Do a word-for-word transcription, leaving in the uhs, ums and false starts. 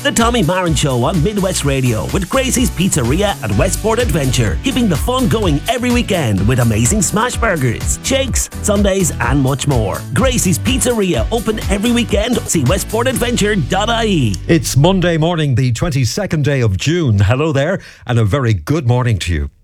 The Tommy Marin Show on Midwest Radio with Gracie's Pizzeria at Westport Adventure, keeping the fun going every weekend with amazing smash burgers, shakes, sundaes and much more. Gracie's Pizzeria, open every weekend. See westport adventure dot I E. It's Monday morning, the twenty-second day of June. Hello there and a very good morning to you.